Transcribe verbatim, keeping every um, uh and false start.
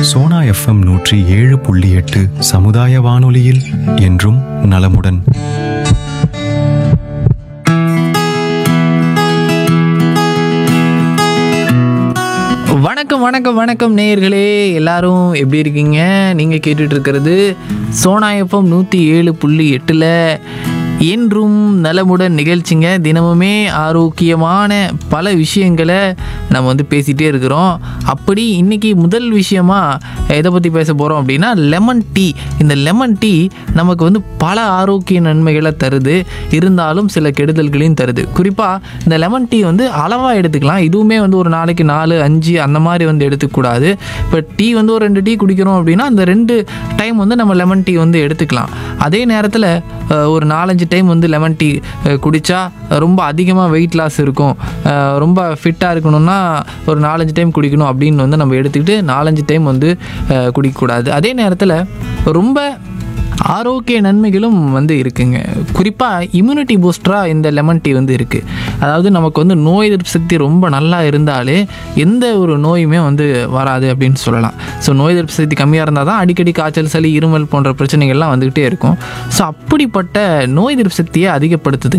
Sona FM நூற்றி ஏழு புள்ளி எட்டு சமுதாய வானொலியில் என்றும் நலமுடன். வணக்கம் வணக்கம் வணக்கம் நேயர்களே, எல்லாரும் எப்படி இருக்கீங்க? நீங்கள் கேட்டுட்டு இருக்கிறது சோனா எஃப்எம் நூற்றி ஏழு புள்ளி எட்டில் என்றும் நலமுடன் நிகழ்ச்சிங்க. தினமுமே ஆரோக்கியமான பல விஷயங்களை நம்ம வந்து பேசிகிட்டே இருக்கிறோம். அப்படி இன்றைக்கி முதல் விஷயமா எதை பற்றி பேச போகிறோம் அப்படின்னா லெமன் டீ. இந்த லெமன் டீ நமக்கு வந்து பல ஆரோக்கிய நன்மைகளை தருது, இருந்தாலும் சில கெடுதல்களையும் தருது. குறிப்பாக இந்த லெமன் டீ வந்து அளவாக எடுத்துக்கலாம். இதுவுமே வந்து ஒரு நாளைக்கு நாலு அஞ்சு அந்த மாதிரி வந்து எடுத்துக்கூடாது. இப்போ டீ வந்து ஒரு ரெண்டு டீ குடிக்கிறோம் அப்படின்னா அந்த ரெண்டு டைம் வந்து நம்ம லெமன் டீ வந்து எடுத்துக்கலாம். அதே நேரத்தில் ஒரு நாலஞ்சு டைம் வந்து லெமன் டீ குடித்தா ரொம்ப அதிகமாக வெயிட் லாஸ் இருக்கும், ரொம்ப ஃபிட்டாக இருக்கணும்னா ஒரு நாலஞ்சு டைம் குடிக்கணும் அப்படின்னு வந்து நம்ம எடுத்துக்கிட்டு நாலஞ்சு டைம் வந்து குடிக்கக்கூடாது. அதே நேரத்தில் ரொம்ப ஆரோக்கிய நன்மைகளும் வந்து இருக்குங்க. குறிப்பாக இம்யூனிட்டி பூஸ்டராக இந்த லெமன் டீ வந்து இருக்குது. அதாவது நமக்கு வந்து நோய் எதிர்ப்பு சக்தி ரொம்ப நல்லா இருந்தாலே எந்த ஒரு நோயுமே வந்து வராது அப்படின்னு சொல்லலாம். ஸோ நோய் எதிர்ப்பு சக்தி கம்மியாக இருந்தால் தான் அடிக்கடி காய்ச்சல், சளி, இருமல் போன்ற பிரச்சனைகள்லாம் வந்துக்கிட்டே இருக்கும். ஸோ அப்படிப்பட்ட நோய் எதிர்ப்பு சக்தியை அதிகப்படுத்துது